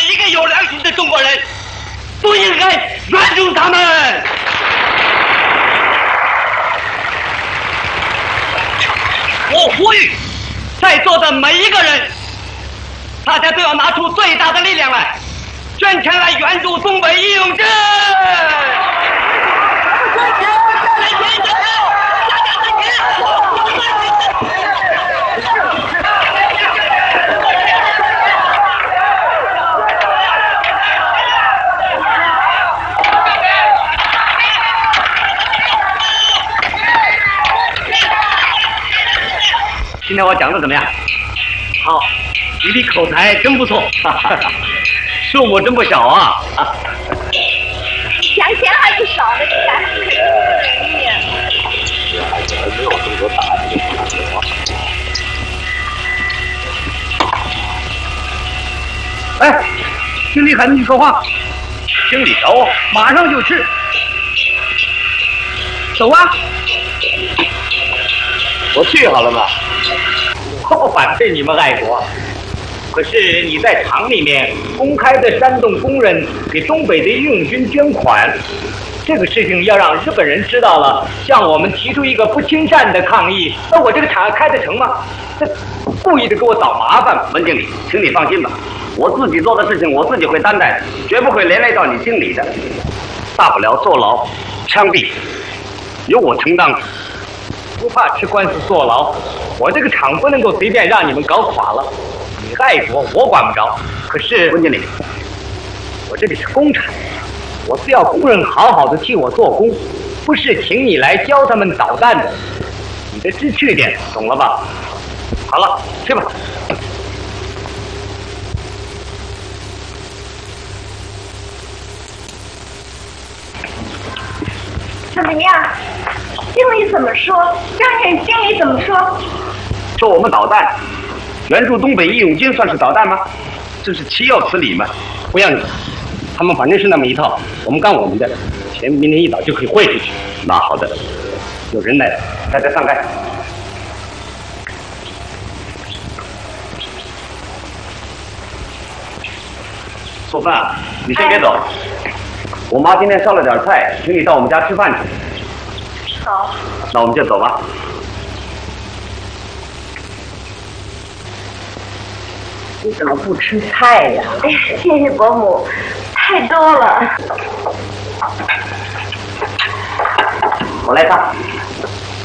一个有良心的中国人都应该援助他们。我呼吁在座的每一个人，大家都要拿出最大的力量来，捐钱来援助东北义勇军。今天我讲的怎么样？好，你的口才真不错，数目真不小啊！ 想钱还不少呢，这家伙可真不容易啊！ 这孩子还没有动作大，你就不打电话。 哎，经理喊你说话。经理找我，马上就去。走啊！ 我去好了吗？ 我不反对你们爱国，可是你在厂里面公开的煽动工人给东北的义勇军捐款，这个事情要让日本人知道了，向我们提出一个不亲善的抗议，那我这个厂还开得成吗？这故意的给我找麻烦。文经理，请你放心吧，我自己做的事情我自己会担待，绝不会连累到你经理的。大不了坐牢、枪毙，由我承担。不怕吃官司坐牢，我这个厂不能够随便让你们搞垮了。你爱国我管不着，可是温经理，我这里是工厂，我是要工人好好的替我做工，不是请你来教他们捣蛋的。你的知趣点，懂了吧？好了，去吧。 怎么样？经理怎么说？让人经理怎么说？ 说我们捣蛋，援助东北义勇军算是捣蛋吗？这是岂有此理嘛！不要你，他们反正是那么一套，我们干我们的，钱明天一早就可以汇出去。那好的，有人来了，大家散开。做饭啊，你先别走。我妈今天烧了点菜，请你到我们家吃饭去。 好， 那我们就走吧。 你怎么不吃菜呀？哎呀，谢谢伯母，太多了。 我来烫。